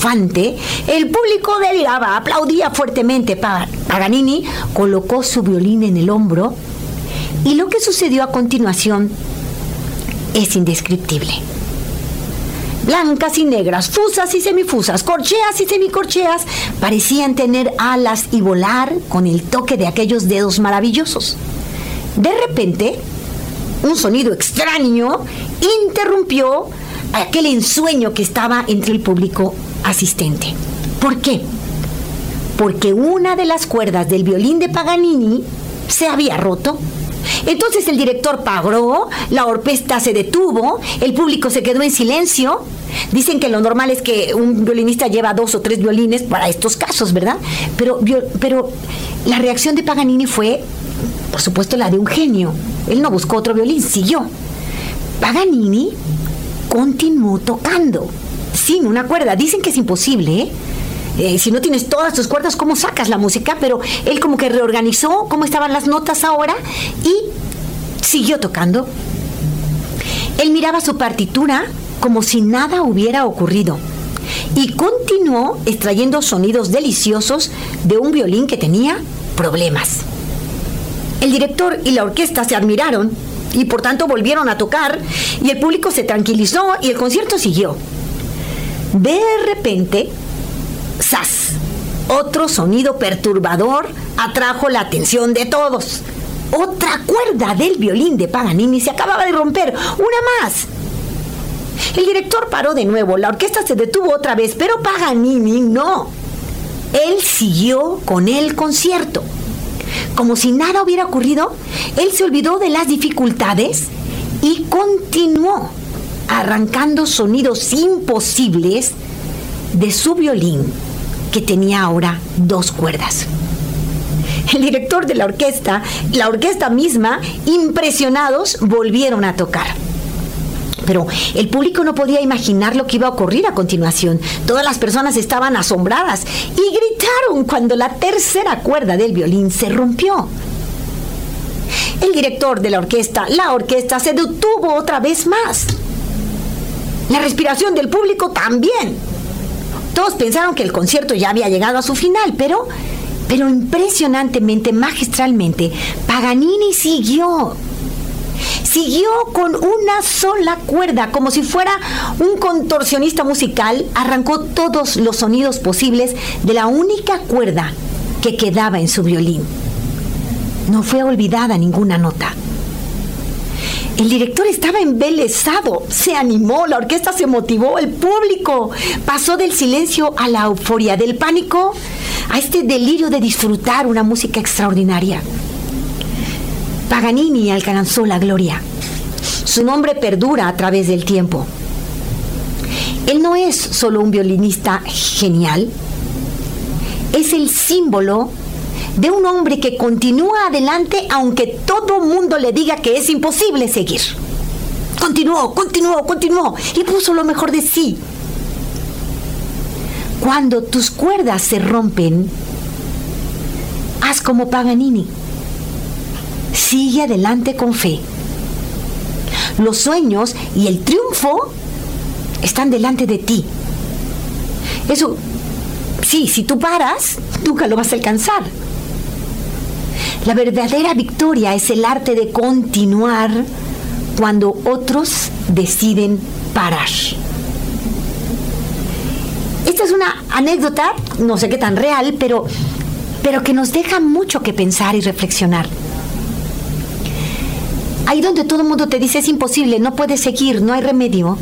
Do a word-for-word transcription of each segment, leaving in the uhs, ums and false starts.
triunfante, el público deliraba, aplaudía fuertemente. Paganini colocó su violín en el hombro y lo que sucedió a continuación es indescriptible. Blancas y negras, fusas y semifusas, corcheas y semicorcheas, parecían tener alas y volar con el toque de aquellos dedos maravillosos. De repente, un sonido extraño interrumpió aquel ensueño que estaba entre el público asistente. ¿Por qué? Porque una de las cuerdas del violín de Paganini se había roto. Entonces el director paró, la orquesta se detuvo, el público se quedó en silencio. Dicen que lo normal es que un violinista lleva dos o tres violines para estos casos, ¿verdad? Pero, pero la reacción de Paganini fue, por supuesto, la de un genio. Él no buscó otro violín, siguió. Paganini continuó tocando sin una cuerda. Dicen que es imposible, ¿eh? Eh, si no tienes todas tus cuerdas, ¿cómo sacas la música? Pero él como que reorganizó cómo estaban las notas ahora y siguió tocando. Él miraba su partitura como si nada hubiera ocurrido y continuó extrayendo sonidos deliciosos de un violín que tenía problemas. El director y la orquesta se admiraron y por tanto volvieron a tocar y el público se tranquilizó y el concierto siguió. De repente, ¡zas!, otro sonido perturbador atrajo la atención de todos. Otra cuerda del violín de Paganini se acababa de romper, una más. El director paró de nuevo, la orquesta se detuvo otra vez, pero Paganini no. Él siguió con el concierto. Como si nada hubiera ocurrido, él se olvidó de las dificultades y continuó arrancando sonidos imposibles de su violín, que tenía ahora dos cuerdas. El director de la orquesta, la orquesta misma, impresionados, volvieron a tocar. Pero el público no podía imaginar lo que iba a ocurrir a continuación. Todas las personas estaban asombradas y gritaron cuando la tercera cuerda del violín se rompió. El director de la orquesta, la orquesta se detuvo otra vez más. La respiración del público también. Todos pensaron que el concierto ya había llegado a su final, pero, pero impresionantemente, magistralmente, Paganini siguió. Siguió con una sola cuerda, como si fuera un contorsionista musical. Arrancó todos los sonidos posibles de la única cuerda que quedaba en su violín. No fue olvidada ninguna nota. El director estaba embelesado, se animó, la orquesta se motivó, el público pasó del silencio a la euforia, del pánico a este delirio de disfrutar una música extraordinaria. Paganini alcanzó la gloria. Su nombre perdura a través del tiempo. Él no es solo un violinista genial, es el símbolo de un hombre que continúa adelante aunque todo mundo le diga que es imposible seguir. Continuó, continuó, continuó y puso lo mejor de sí. Cuando tus cuerdas se rompen, haz como Paganini. Sigue adelante con fe. Los sueños y el triunfo están delante de ti. Eso, sí, si tú paras, nunca lo vas a alcanzar. La verdadera victoria es el arte de continuar cuando otros deciden parar. Esta es una anécdota, no sé qué tan real, pero, pero que nos deja mucho que pensar y reflexionar. Ahí donde todo el mundo te dice es imposible, no puedes seguir, no hay remedio.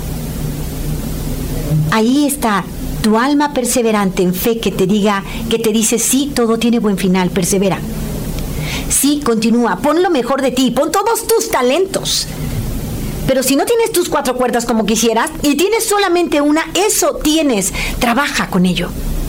Ahí está tu alma perseverante en fe que te diga, que te dice sí, todo tiene buen final, persevera. Sí, continúa, pon lo mejor de ti, pon todos tus talentos. Pero si no tienes tus cuatro cuerdas como quisieras y tienes solamente una, eso tienes, trabaja con ello.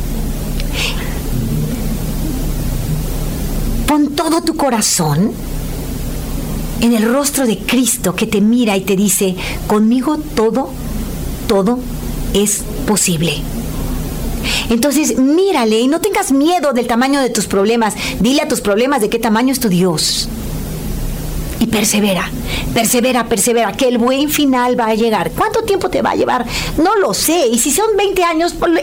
Pon todo tu corazón en el rostro de Cristo que te mira y te dice, conmigo todo, todo es posible. Entonces mírale y no tengas miedo del tamaño de tus problemas. Dile a tus problemas de qué tamaño es tu Dios. Y persevera, persevera, persevera, que el buen final va a llegar. ¿Cuánto tiempo te va a llevar? No lo sé. Y si son veinte años,